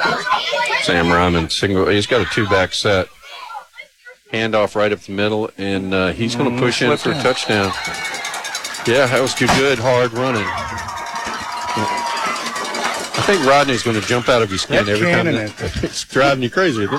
Sam Ryman single. He's got a two-back set. Handoff right up the middle, and he's going to push in for a touchdown. Yeah, that was too good. Hard running. I think Rodney's going to jump out of his skin every time. It's driving you crazy, isn't it?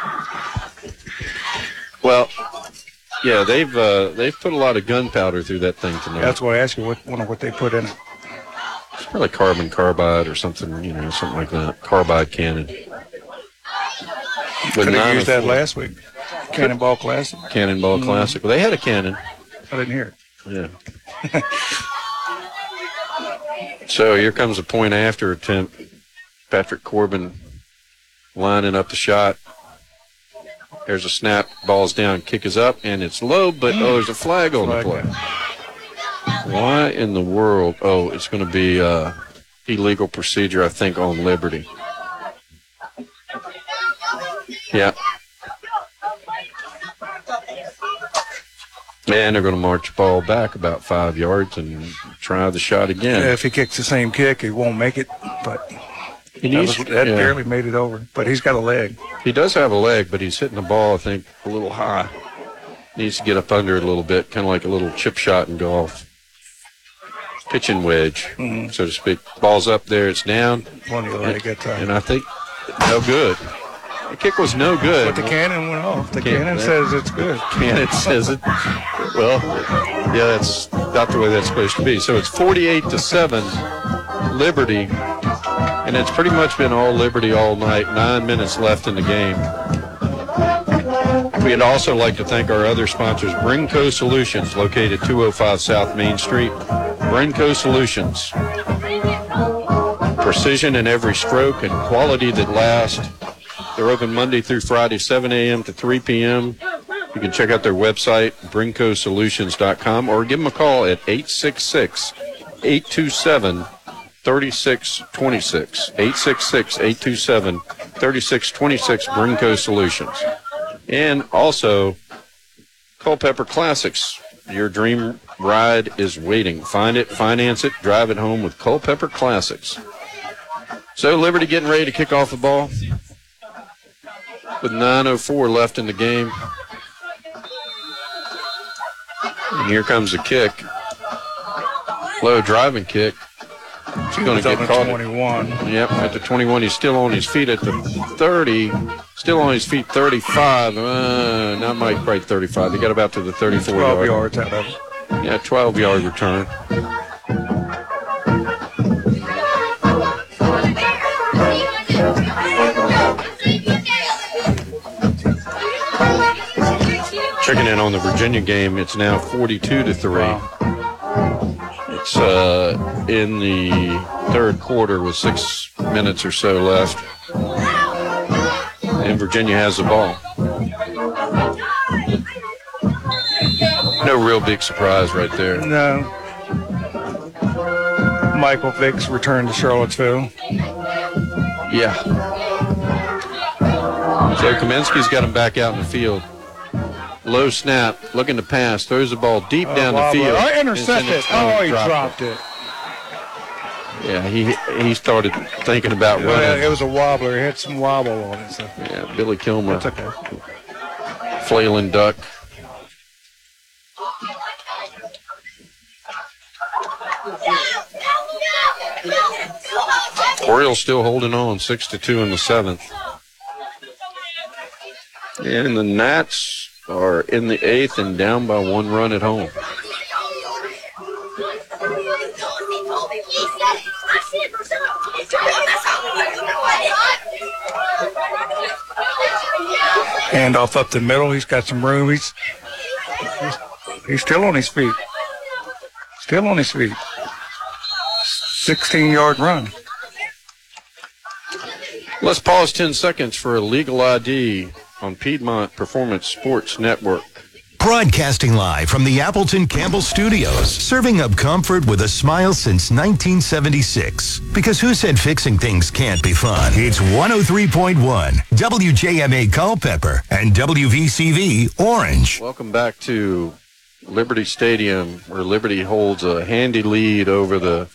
Well, yeah, they've put a lot of gunpowder through that thing tonight. That's why I asked you what they put in it. It's probably carbon carbide or something, something like that. Carbide cannon. Could have used that last week. Cannonball Classic. Cannonball Classic. Well, they had a cannon. I didn't hear it. Yeah. So here comes a point after attempt. Patrick Corbin lining up the shot. There's a snap. Ball's down. Kick is up, and it's low, but there's a flag on the play. Why in the world? Oh, it's going to be illegal procedure, I think, on Liberty. Yeah. And they're going to march the ball back about 5 yards and try the shot again. If he kicks the same kick, he won't make it, but that barely made it over. But he's got a leg. He does have a leg, but he's hitting the ball, I think, a little high. Needs to get up under it a little bit, kind of like a little chip shot in golf. Pitching wedge, so to speak. Ball's up there, it's down. And I think no good. The kick was no good. But the cannon went off. The cannon says it's good. Cannon says it. Well, yeah, that's not the way that's supposed to be. So it's 48-7, Liberty, and it's pretty much been all Liberty all night. 9 minutes left in the game. We'd also like to thank our other sponsors, Brinco Solutions, located 205 South Main Street. Brinco Solutions. Precision in every stroke and quality that lasts. They're open Monday through Friday, 7 a.m. to 3 p.m. You can check out their website, brincosolutions.com, or give them a call at 866-827-3626. 866-827-3626, Brinco Solutions. And also, Culpeper Classics. Your dream ride is waiting. Find it, finance it, drive it home with Culpeper Classics. So Liberty getting ready to kick off the ball with 9:04 left in the game. And here comes the kick. Low driving kick. He's going to get caught. 21. Yep, at the 21. He's still on his feet at the 30. Still on his feet, 35. Not quite 35. He got about to the 34 12 yards out of it. Yeah, 12-yard return. Checking in on the Virginia game, it's now 42-3. Wow. It's in the third quarter with 6 minutes or so left. And Virginia has the ball. No real big surprise right there. No. Michael Vick's returned to Charlottesville. Yeah. So Kaminsky's got him back out in the field. Low snap, looking to pass, throws the ball deep down the field. I intercepted. He dropped it. Yeah, he started thinking about running. It was a wobbler. It had some wobble on it. So. Yeah, Billy Kilmer. That's okay. Flailing duck. Orioles still holding on, 6-2 in the seventh. And the Nats are in the eighth and down by 1 run at home. Handoff up the middle. He's got some room. He's still on his feet. Still on his feet. 16-yard run. Let's pause 10 seconds for a legal ID on Piedmont Performance Sports Network. Broadcasting live from the Appleton Campbell Studios, serving up comfort with a smile since 1976. Because who said fixing things can't be fun? It's 103.1 WJMA Culpeper and WVCV Orange. Welcome back to Liberty Stadium, where Liberty holds a handy lead over the